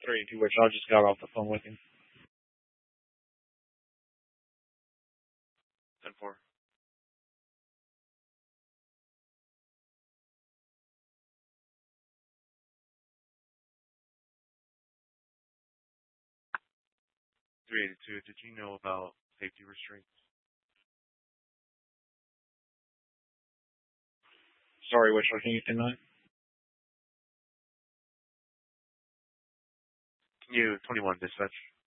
382, which I just got off the phone with him. 10-4. Did you know about safety restraints? Sorry, which one can you deny? Can you 21 dispatch?